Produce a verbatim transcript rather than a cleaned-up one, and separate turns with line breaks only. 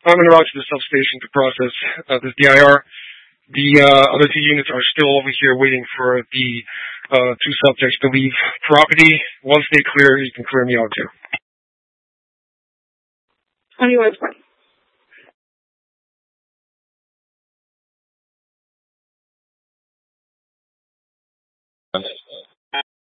I'm en route to the substation to process uh, this D I R. The uh, other two units are still over here waiting for the uh, two subjects to leave property. Once they clear, you can clear me out too.
twenty-one twenty.